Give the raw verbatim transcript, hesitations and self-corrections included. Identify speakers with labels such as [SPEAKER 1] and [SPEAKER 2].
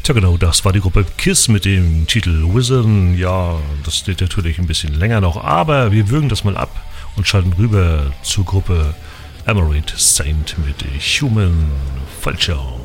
[SPEAKER 1] Tja genau, das war die Gruppe Kiss mit dem Titel Wizard. Ja, das geht natürlich ein bisschen länger noch, aber wir würgen das mal ab und schalten rüber zur Gruppe Amarant Saint mit Human Vulture.